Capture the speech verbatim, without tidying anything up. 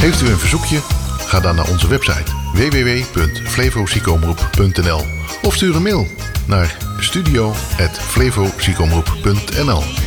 Heeft u een verzoekje? Ga dan naar onze website w w w punt flevoziekenomroep punt n l of stuur een mail naar studio apenstaartje flevoziekenomroep punt n l.